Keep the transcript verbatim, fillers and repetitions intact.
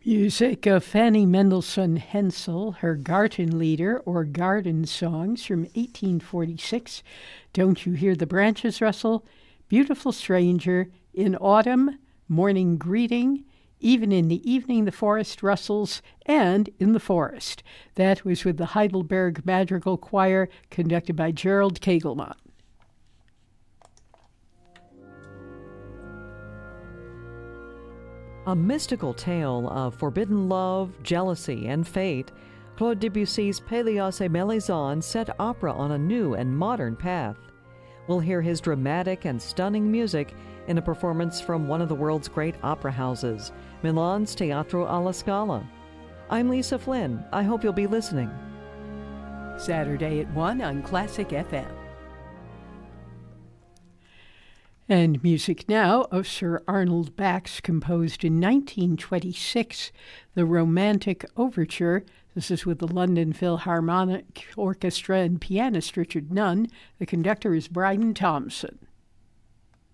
Music of Fanny Mendelssohn Hensel, her Gartenlieder, or Garden Songs from eighteen forty-six. Don't You Hear the Branches Rustle? Beautiful Stranger, In Autumn, Morning Greeting, Even in the Evening the Forest Rustles, and In the Forest. That was with the Heidelberg Madrigal Choir, conducted by Gerald Kagelmann. A mystical tale of forbidden love, jealousy, and fate, Claude Debussy's Pélias et Mélisande set opera on a new and modern path. We'll hear his dramatic and stunning music in a performance from one of the world's great opera houses, Milan's Teatro alla Scala. I'm Lisa Flynn. I hope you'll be listening. Saturday at one on Classic F M. And music now of Sir Arnold Bax, composed in nineteen twenty-six, the Romantic Overture. This is with the London Philharmonic Orchestra and pianist Richard Nunn. The conductor is Bryden Thompson.